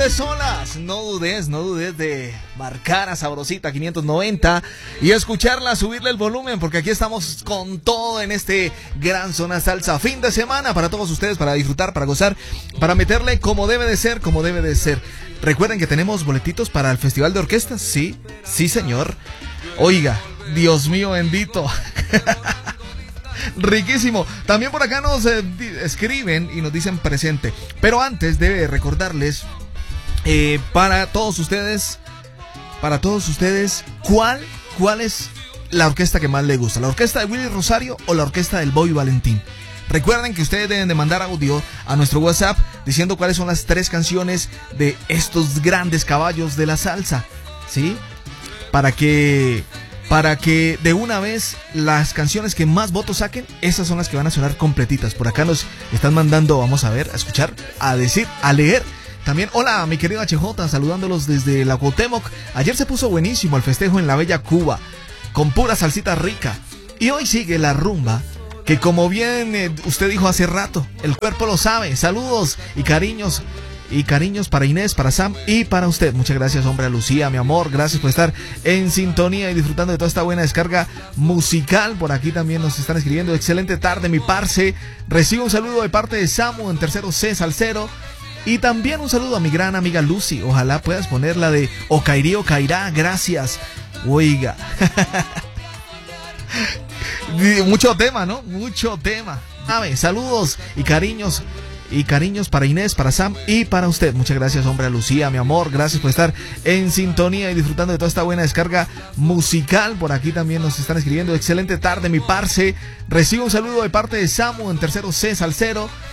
andes solas, no dudes de marcar a Sabrosita 590 y escucharla, subirle el volumen, porque aquí estamos con todo en este Gran Zona Salsa. Fin de semana para todos ustedes, para disfrutar, para gozar, para meterle como debe de ser, como debe de ser. Recuerden que tenemos boletitos para el Festival de Orquestas. Sí, sí señor. Oiga, Dios mío bendito. Riquísimo. También por acá nos escriben y nos dicen presente. Pero antes debe recordarles para todos ustedes, ¿cuál es la orquesta que más les gusta? ¿La orquesta de Willy Rosario o la orquesta del Bobby Valentín? Recuerden que ustedes deben de mandar audio a nuestro WhatsApp diciendo cuáles son las 3 canciones de estos grandes caballos de la salsa, ¿sí? Para que de una vez las canciones que más votos saquen, esas son las que van a sonar completitas. Por acá nos están mandando, vamos a ver, a escuchar, a decir, a leer. También, hola, mi querido HJ, saludándolos desde la Cuauhtémoc. Ayer se puso buenísimo el festejo en la bella Cuba, con pura salsita rica. Y hoy sigue la rumba, que como bien usted dijo hace rato, el cuerpo lo sabe. Saludos y cariños para Inés, para Sam y para usted. Muchas gracias, hombre, a Lucía, mi amor. Gracias por estar en sintonía y disfrutando de toda esta buena descarga musical. Por aquí también nos están escribiendo. Excelente tarde, mi parce. Recibo un saludo de parte de Samu en tercero C, Salcero. Y también un saludo a mi gran amiga Lucy. Ojalá puedas poner la de Ocairí, Ocairá. Gracias. Oiga. Mucho tema, ¿no? Mucho tema. Saludos y cariños para Inés, para Sam y para usted. Muchas gracias, hombre, a Lucía, mi amor. Gracias por estar en sintonía y disfrutando de toda esta buena descarga musical. Por aquí también nos están escribiendo. Excelente tarde, mi parce. Recibo un saludo de parte de Samu en tercero C, Salcero.